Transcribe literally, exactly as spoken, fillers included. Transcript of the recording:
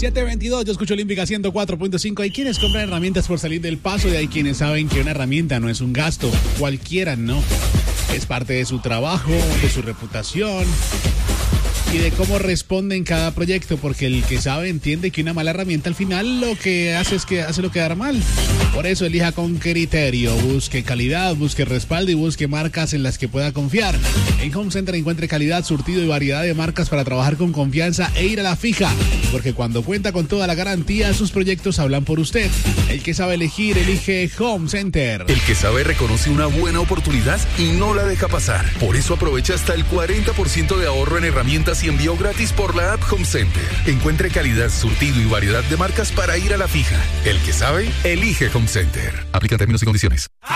siete veintidós, yo escucho Olímpica ciento cuatro punto cinco. Hay quienes compran herramientas por salir del paso y hay quienes saben que una herramienta no es un gasto. Cualquiera no. Es parte de su trabajo, de su reputación y de cómo responde en cada proyecto, porque el que sabe entiende que una mala herramienta al final lo que hace es que hace lo quedar mal. Por eso elija con criterio, busque calidad, busque respaldo y busque marcas en las que pueda confiar. En Home Center encuentre calidad, surtido y variedad de marcas para trabajar con confianza e ir a la fija, porque cuando cuenta con toda la garantía, sus proyectos hablan por usted. El que sabe elegir, elige Home Center. El que sabe reconoce una buena oportunidad y no la deja pasar. Por eso aprovecha hasta el cuarenta por ciento de ahorro en herramientas y envío gratis por la app Home Center. Encuentre calidad, surtido y variedad de marcas para ir a la fija. El que sabe, elige Home Center. Aplica términos y condiciones.